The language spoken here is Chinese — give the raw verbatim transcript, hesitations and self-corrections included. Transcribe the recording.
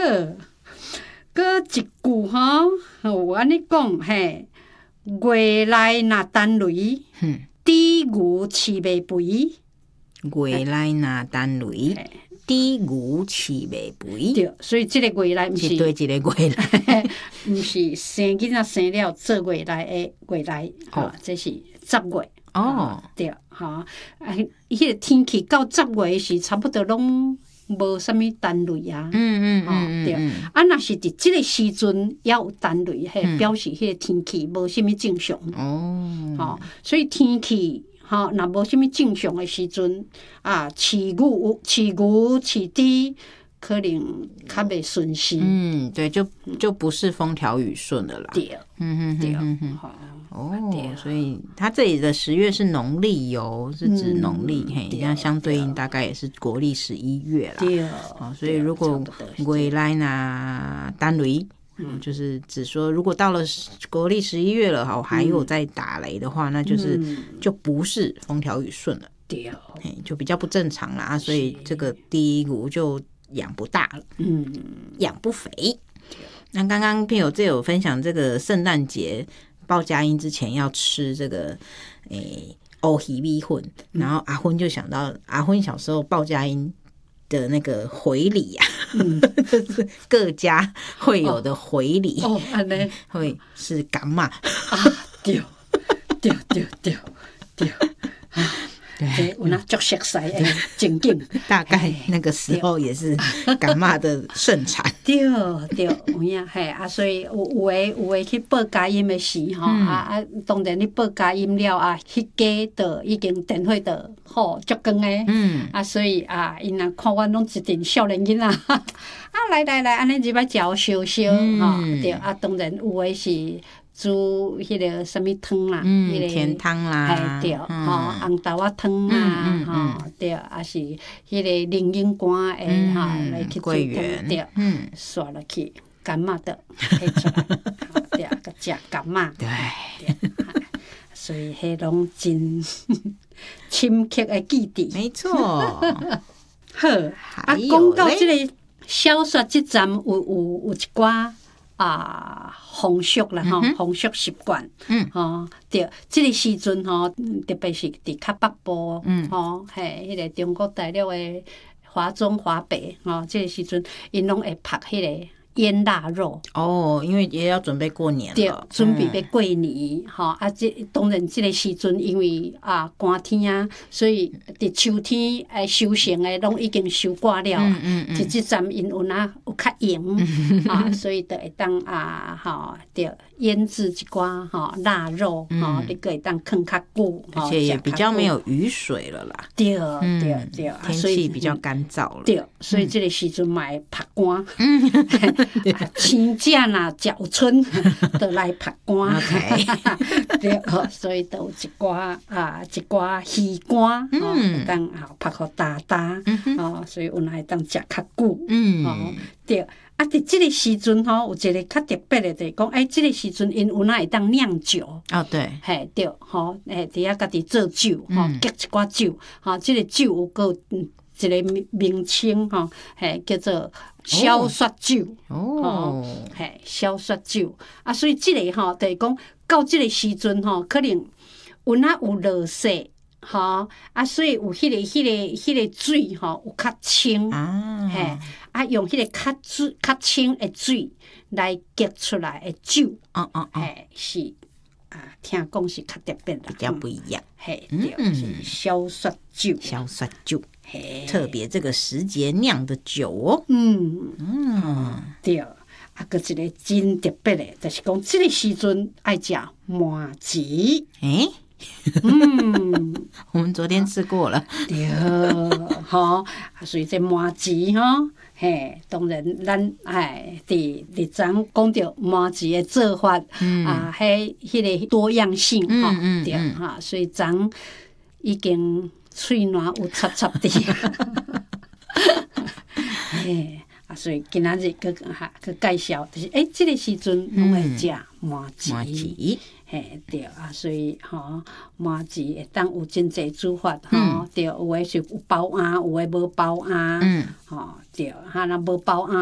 搁一句吼，有安尼讲嘿，月来若等雷，猪牛饲袂肥。 月来若等雷，猪牛饲袂肥。 对，所以这个月来毋是对一个月来， 毋是生囡仔生了做月来的月来，吼、哦，这是十月。 哦， 对，吼，啊，迄个天气到十月是差不多拢无啥物单雷啊。 嗯嗯哦，对，啊，若是伫即个时阵也有单雷，嘿，表示迄个天气无啥物正常。哦，吼，所以天气吼，若无啥物正常的时阵，啊，饲牛、饲牛、饲猪，可能较袂顺心。 嗯，对，就就不是风调雨顺的啦。 对，嗯对，嗯嗯，好。 哦，所以它这里的十月是农历哟，是指农历，嘿，那相对应大概也是国历十一月啦。 对， 哦，所以如果月来那单雷，嗯，就是指说如果到了国历十一月了，哈，还有在打雷的话，那就是就不是风调雨顺了， 对， 就比较不正常啦。所以这个第一股就养不大了，嗯，养不肥。那刚刚朋友这有分享这个圣诞节。报佳音之前要吃这个诶欧鱼米粉，然后阿昏就想到阿昏小时候报佳音的那个回礼啊，嗯、就是各家会有的回礼哦，安尼会是柑嘛啊， 对对对对对。对，有那足熟悉的情景， 大概那个时候也是柑嘛的盛产。 对对，有影嘿啊，所以有有诶有诶去报佳音的时吼、嗯、啊啊，当然你报佳音了啊，迄家就已经电火就好足光诶，嗯啊，所以啊，因若看阮拢一阵少年囡仔，啊来来来，安尼入来嚼烧烧吼，对啊，当然有诶是。煮迄个什么汤啦， 嗯， 迄个甜汤啦， 哎对，吼红豆仔汤啦，吼对，也是迄个零用干诶，哈来去煮汤，对，嗯，刷落去柑嘛的摕出来，对，甲食柑嘛， 对， 所以迄拢真深刻诶记忆， 没错。 好，啊，讲到即个小雪即站有有有一寡。啊，风俗啦吼，风俗习惯，嗯，吼，对，即个时阵吼，特别是伫较北部，嗯，吼，嘿，迄个中国大陆诶华中、华北，吼，即个时阵，因拢会拍迄个腌腊肉。 哦，因为也要准备过年了， 对，准备要过年，吼、嗯，啊，即当然即个时阵，因为啊寒天啊，所以伫秋天诶收成诶，拢已经收挂了，嗯嗯嗯，即即阵因有哪有较赢啊，所以就会当啊，吼，对，腌制一寡吼腊肉，吼，你可以当放较久， 而且也比较没有雨水了啦。 对对对， 天气比较干燥了。 对，所以即个时阵嘛会拍干，青椒啦。食有春，就来拍干， okay. 对，所以就有一寡啊，一寡鱼干，哦，当好拍互大大，哦，所以有哪会当食较久，嗯，哦，对，啊，伫即个时阵吼，有一个较特别的，就是讲，哎，即个时阵因有哪会当酿酒， 哦，对， 嘿，对，吼，诶，伫遐家己做酒，吼，结一寡酒，吼，即个酒有个一个名称，吼，嘿，叫做。小雪酒哦，嘿，小雪酒啊，所以即个吼，就是讲到即个时阵吼，可能有哪有落雪吼，啊，所以有迄个、迄个、迄个水吼有较清啊，嘿，啊，用迄个较水、较清的水来结出来的酒，哦哦哦，嘿，是啊，听讲是较特别啦， 比较不一样， 嘿，对，是小雪酒， 小雪酒。特别这个时节酿的酒哦， 嗯嗯，对，啊，搁一个真特别的，就是讲这个时阵爱食麻糍，诶，嗯， 我们昨天吃过了， 对，吼，所以这麻糍吼，嘿，当然咱哎，伫伫咱讲到麻糍的做法，嗯、啊，迄迄个多样性吼，嗯嗯对哈，所以咱已经。喙暖有插插的，嘿啊，所以今仔日佮哈佮介绍，就是诶，即、这个时阵拢会食麻糍，嘿对啊，所以吼麻糍会当有真济煮法吼、嗯，对，有诶是有包餡，有诶无包餡，嗯，吼对，哈那无包餡。